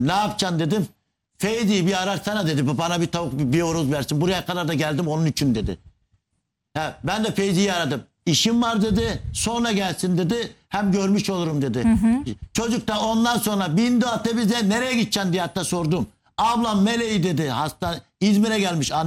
Ne yapacaksın dedim. Feydi'yi bir ararsana dedi. Bana bir tavuk bir horoz versin. Buraya kadar da geldim onun için dedi. Ben de Feyzi'yi aradım. İşim var dedi. Sonra gelsin dedi. Hem görmüş olurum dedi. Çocuk da ondan sonra bindi otobüse nereye gideceksin diye hatta sordum. Ablam Meleği dedi. Hasta İzmir'e gelmiş.